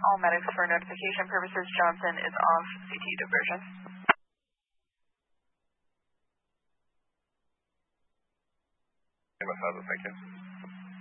all medics for notification purposes. Johnson is off CT diversion. Thank you.